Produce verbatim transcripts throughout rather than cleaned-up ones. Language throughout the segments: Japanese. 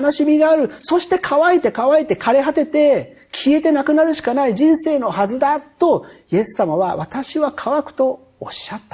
悲しみがある。そして乾いて乾いて枯れ果てて消えてなくなるしかない人生のはずだと、イエス様は私は乾くとおっしゃった。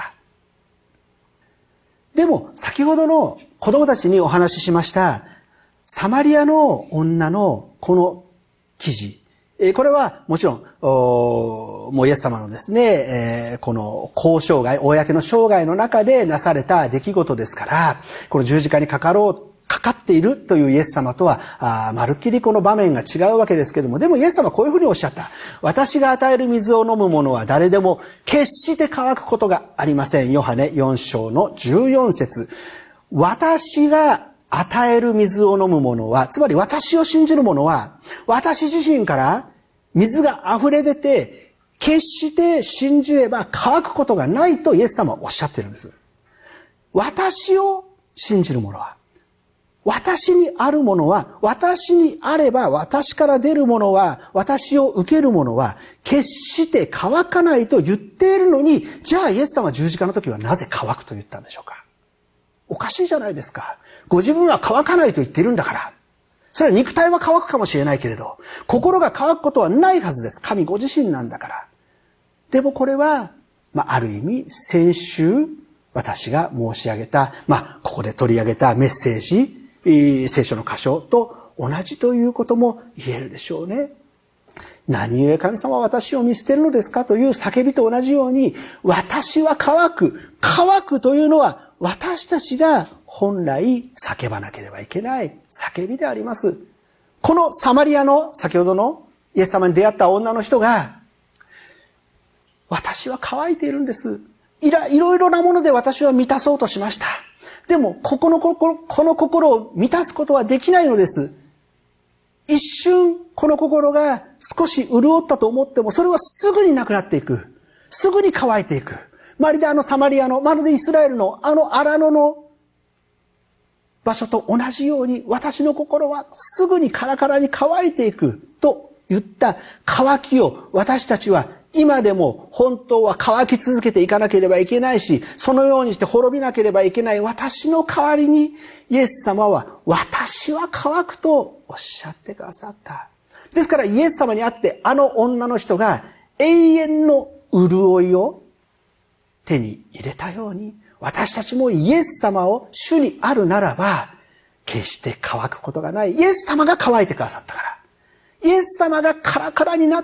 でも先ほどの子供たちにお話ししましたサマリアの女のこの記事、これはもちろんもうイエス様のですね、この公生涯、公の生涯の中でなされた出来事ですから、この十字架にかかろうかかっているというイエス様とはあまるっきりこの場面が違うわけですけども、でもイエス様はこういうふうにおっしゃった。私が与える水を飲む者は誰でも決して乾くことがありません。ヨハネよん章のじゅうよん節。私が与える水を飲む者は、つまり私を信じる者は、私自身から水が溢れ出て、決して信じれば乾くことがないとイエス様はおっしゃってるんです。私を信じる者は、私にあるものは、私にあれば、私から出るものは、私を受けるものは、決して乾かないと言っているのに、じゃあイエス様は十字架の時はなぜ乾くと言ったんでしょうか。おかしいじゃないですか。ご自分は乾かないと言っているんだから。それは肉体は乾くかもしれないけれど、心が乾くことはないはずです。神ご自身なんだから。でもこれは、まあ、ある意味、先週、私が申し上げた、まあ、ここで取り上げたメッセージ、聖書の箇所と同じということも言えるでしょうね。何故神様は私を見捨てるのですかという叫びと同じように、私は乾く。乾くというのは私たちが本来叫ばなければいけない叫びであります。このサマリアの先ほどのイエス様に出会った女の人が、私は乾いているんです。いろいろいろなもので私は満たそうとしました。でも、ここの心、この心を満たすことはできないのです。一瞬、この心が少し潤ったと思っても、それはすぐになくなっていく。すぐに乾いていく。まるであのサマリアの、まるでイスラエルのあの荒野の場所と同じように、私の心はすぐにカラカラに乾いていくと言った乾きを私たちは今でも本当は乾き続けていかなければいけないし、そのようにして滅びなければいけない私の代わりに、イエス様は私は乾くとおっしゃってくださった。ですからイエス様に会ってあの女の人が永遠の潤いを手に入れたように、私たちもイエス様を主にあるならば、決して乾くことがない。イエス様が乾いてくださったから。イエス様がカラカラになって、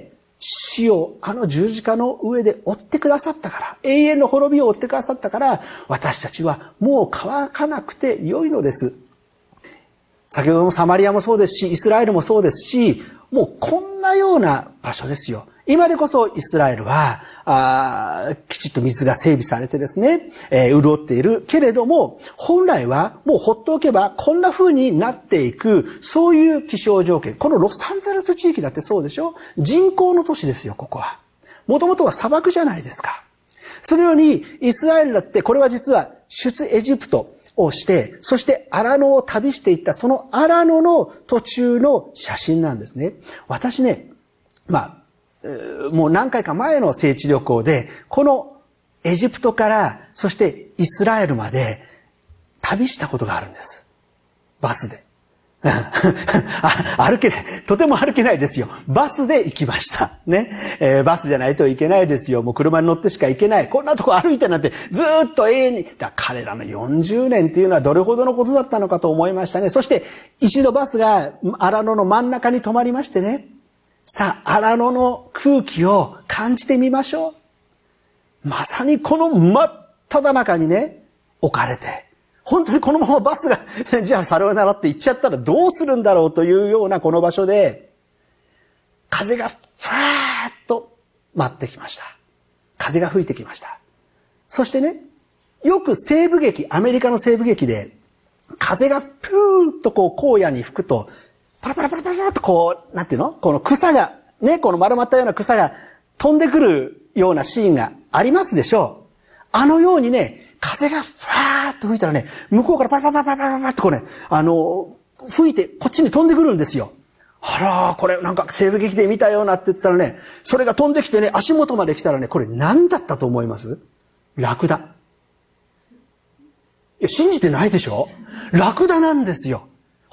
死をあの十字架の上で追ってくださったから、永遠の滅びを追ってくださったから、私たちはもう乾かなくてよいのです。先ほどのサマリアもそうですし、イスラエルもそうですし、もうこんなような場所ですよ。今でこそイスラエルはあきちっと水が整備されてですね、えー、潤っているけれども、本来はもう放っておけばこんな風になっていく、そういう気象条件。このロサンゼルス地域だってそうでしょ。人工の都市ですよ、ここは。もともとは砂漠じゃないですか。そのようにイスラエルだって、これは実は出エジプトをして、そして荒野を旅していった、その荒野の途中の写真なんですね。私ね、まあもう何回か前の聖地旅行で、このエジプトからそしてイスラエルまで旅したことがあるんです。バスで。歩けない。とても歩けないですよ。バスで行きました。ね。えー、バスじゃないといけないですよ。もう車に乗ってしか行けない。こんなとこ歩いてなんてずーっと永遠に。だ彼らのよんじゅうねんっていうのはどれほどのことだったのかと思いましたね。そして一度バスが荒野の真ん中に止まりましてね。さあ、荒野の空気を感じてみましょう。まさにこの真っ只中にね、置かれて、本当にこのままバスが、じゃあさようならって行っちゃったらどうするんだろうというようなこの場所で、風がふわーっと舞ってきました。風が吹いてきました。そしてね、よく西部劇、アメリカの西部劇で、風がプーンとこう荒野に吹くと、パラパラパラパラとこう、なんていうの？この草が、ね、この丸まったような草が飛んでくるようなシーンがありますでしょう。あのようにね、風がファーッと吹いたらね、向こうからパラパラパラパラパラとこうね、あの、吹いてこっちに飛んでくるんですよ。あら、これなんか西部劇で見たようなって言ったらね、それが飛んできてね、足元まで来たらね、これ何だったと思います？ラクダ。いや、信じてないでしょ？ラクダなんですよ。本当に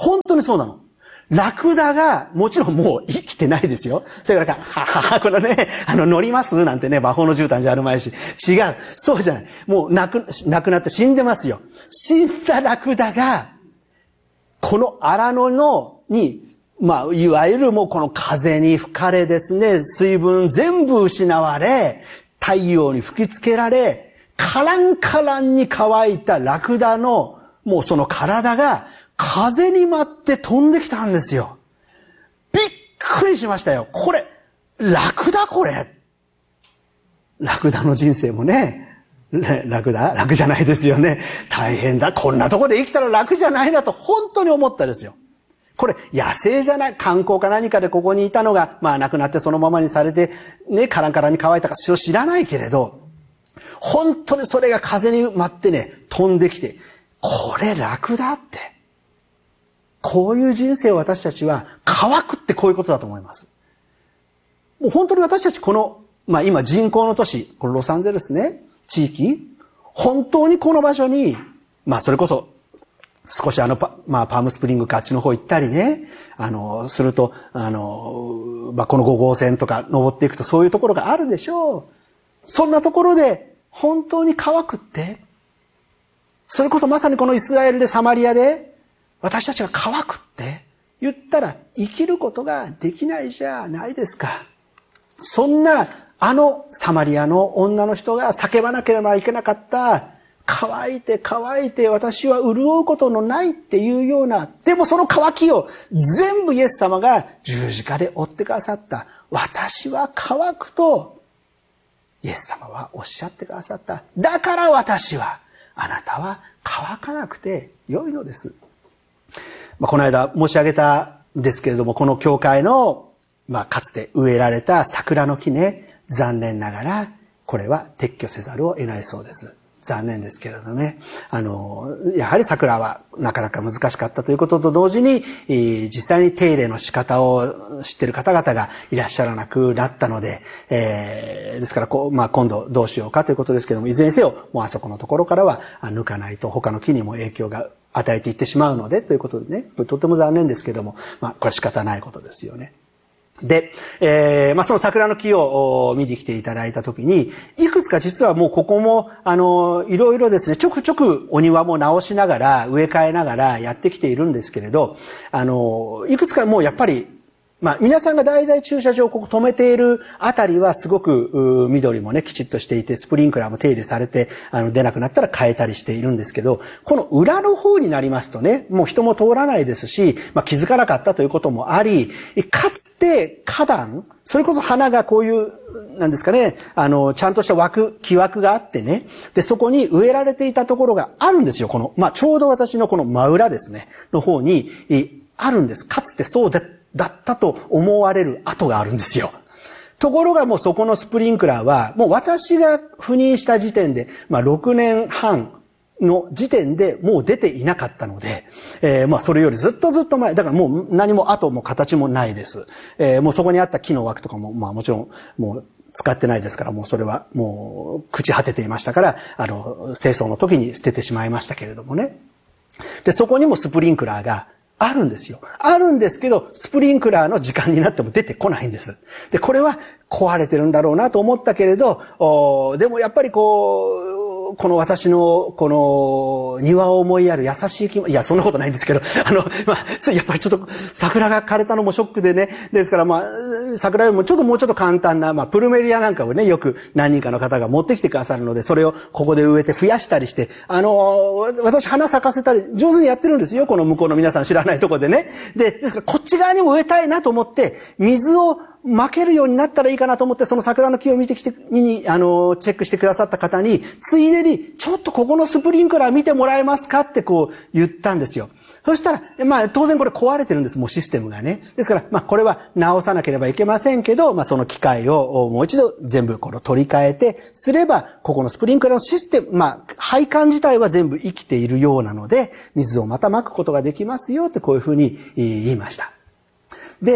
にそうなの。ラクダが、もちろんもう生きてないですよ。それから、ははは、これね、あの、乗りますなんてね、魔法の絨毯じゃあるまいし。違う。そうじゃない。もう亡く、亡くなって死んでますよ。死んだラクダが、この荒野の、に、まあ、いわゆるもうこの風に吹かれですね、水分全部失われ、太陽に吹きつけられ、カランカランに乾いたラクダの、もうその体が、風に舞って飛んできたんですよ。びっくりしましたよ。これ、ラクダこれ。ラクダの人生もね、楽だ楽じゃないですよね。大変だ。こんなとこで生きたら楽じゃないなと本当に思ったですよ。これ野生じゃない、観光か何かでここにいたのが、まあ亡くなってそのままにされて、ね、カランカランに乾いたか知らないけれど、本当にそれが風に舞ってね、飛んできて、これ楽だって。こういう人生を私たちは乾くってこういうことだと思います。もう本当に私たちこの、まあ今人口の都市、このロサンゼルスね、地域、本当にこの場所に、まあそれこそ、少しあのパ、まあパームスプリングかあっちの方行ったりね、あの、すると、あの、まあこのご号線とか登っていくとそういうところがあるでしょう。そんなところで本当に乾くって、それこそまさにこのイスラエルでサマリアで私たちが乾くって言ったら生きることができないじゃないですか。そんなあのサマリアの女の人が叫ばなければいけなかった、乾いて乾いて私は潤うことのないっていうような、でもその乾きを全部イエス様が十字架で負ってくださった。私は乾くとイエス様はおっしゃってくださった。だから私は、あなたは乾かなくて良いのです。まあ、この間申し上げたんですけれども、この教会の、まあ、かつて植えられた桜の木ね、残念ながらこれは撤去せざるを得ないそうです。残念ですけれどね。あの、やはり桜はなかなか難しかったということと同時に、実際に手入れの仕方を知っている方々がいらっしゃらなくなったので、えー、ですからこう、まあ、今度どうしようかということですけれども、いずれにせよ、もうあそこのところからは抜かないと他の木にも影響が与えていってしまうので、ということでね、とても残念ですけれども、まあ、これは仕方ないことですよね。で、えー、まあ、その桜の木を見に来ていただいたときに、いくつか実はもうここも、あの、いろいろですね、ちょくちょくお庭も直しながら、植え替えながらやってきているんですけれど、あの、いくつかもうやっぱり、まあ、皆さんが代々駐車場をここ止めているあたりはすごく緑もね、きちっとしていて、スプリンクラーも手入れされて、あの、出なくなったら変えたりしているんですけど、この裏の方になりますとね、もう人も通らないですし、まあ、気づかなかったということもあり、かつて花壇、それこそ花がこういう、なんですかね、あの、ちゃんとした枠、木枠があってね、で、そこに植えられていたところがあるんですよ。この、まあ、ちょうど私のこの真裏ですね、の方に、あるんです。かつてそうで、だったと思われる跡があるんですよ。ところがもうそこのスプリンクラーは、もう私が赴任した時点で、まあろくねんはんの時点でもう出ていなかったので、えー、まあそれよりずっとずっと前、だからもう何も跡も形もないです。えー、もうそこにあった木の枠とかも、まあもちろんもう使ってないですから、もうそれはもう朽ち果てていましたから、あの、清掃の時に捨ててしまいましたけれどもね。で、そこにもスプリンクラーがあるんですよ。あるんですけど、スプリンクラーの時間になっても出てこないんです。で、これは壊れてるんだろうなと思ったけれど、でもやっぱりこう、この私のこの庭を思いやる優しい気持ち、いや、そんなことないんですけど、あの、まあ、やっぱりちょっと桜が枯れたのもショックでね、ですからまあ、桜よりもちょっともうちょっと簡単な、まあ、プルメリアなんかをね、よく何人かの方が持ってきてくださるので、それをここで植えて増やしたりして、あの、私花咲かせたり上手にやってるんですよ、この向こうの皆さん知らないとこでね。で、ですからこっち側にも植えたいなと思って、水をまけるようになったらいいかなと思って、その桜の木を見てきて、見に、あの、チェックしてくださった方に、ついでに、ちょっとここのスプリンクラー見てもらえますかってこう言ったんですよ。そしたら、まあ当然これ壊れてるんです、もうシステムがね。ですから、まあこれは直さなければいけませんけど、まあその機械をもう一度全部この取り替えて、すれば、ここのスプリンクラーのシステム、まあ配管自体は全部生きているようなので、水をまた撒くことができますよってこういうふうに言いました。で、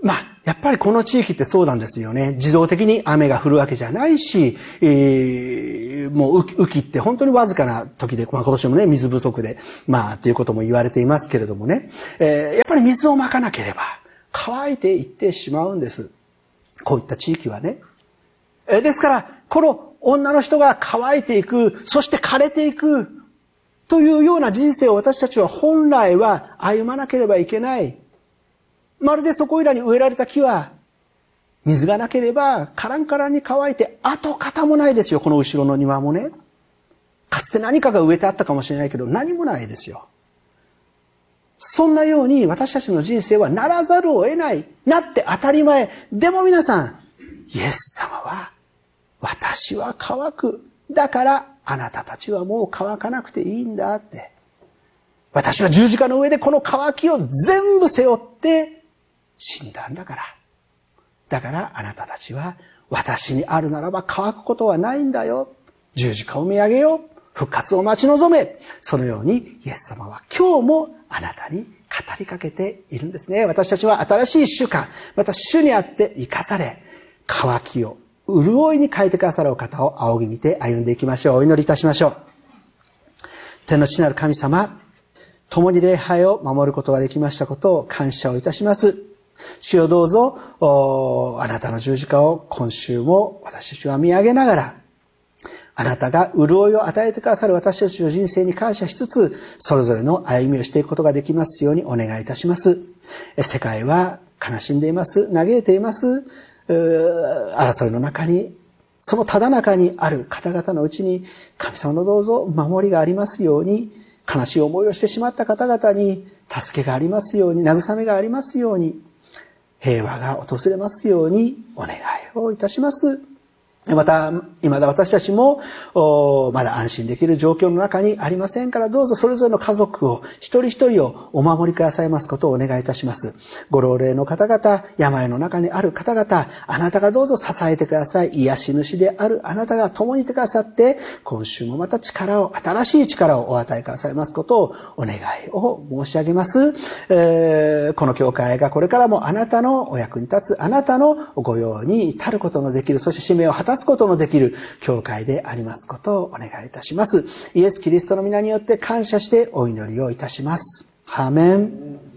まあ、やっぱりこの地域ってそうなんですよね。自動的に雨が降るわけじゃないし、えー、もう雨季って本当にわずかな時で、まあ今年もね、水不足で、まあ、ということも言われていますけれどもね、えー、やっぱり水をまかなければ乾いていってしまうんです。こういった地域はね。えー、ですから、この女の人が乾いていく、そして枯れていく、というような人生を私たちは本来は歩まなければいけない。まるでそこいらに植えられた木は、水がなければカランカランに乾いて跡形もないですよ、この後ろの庭もね。かつて何かが植えてあったかもしれないけど、何もないですよ。そんなように私たちの人生はならざるを得ない。なって当たり前。でも皆さん、イエス様は、私は乾く。だからあなたたちはもう乾かなくていいんだって。私は十字架の上でこの渇きを全部背負って死んだんだから。だからあなたたちは私にあるならば乾くことはないんだよ。十字架を見上げよう。復活を待ち望め。そのようにイエス様は今日もあなたに語りかけているんですね。私たちは新しい一週間、また主にあって生かされ、渇きを潤いに変えてくださるお方を仰ぎ見て歩んでいきましょう。お祈りいたしましょう。天の父なる神様、共に礼拝を守ることができましたことを感謝をいたします。主よどうぞ、あなたの十字架を今週も私たちは見上げながら、あなたが潤いを与えてくださる私たちの人生に感謝しつつ、それぞれの歩みをしていくことができますようにお願いいたします。世界は悲しんでいます。嘆いています。争いの中に、そのただ中にある方々のうちに、神様のどうぞ守りがありますように、悲しい思いをしてしまった方々に助けがありますように、慰めがありますように、平和が訪れますようにお願いをいたします。また、未だ私たちも、まだ安心できる状況の中にありませんから、どうぞそれぞれの家族を、一人一人をお守りくださいますことをお願いいたします。ご老齢の方々、病の中にある方々、あなたがどうぞ支えてください。癒し主であるあなたが共にいてくださって、今週もまた力を、新しい力をお与えくださいますことをお願いを申し上げます。えー、この教会がこれからもあなたのお役に立つ、あなたのご用に至ることのできる、そして使命を果たすことのできる教会でありますことをお願いいたします。イエス・キリストの皆によって感謝してお祈りをいたします。アーメン。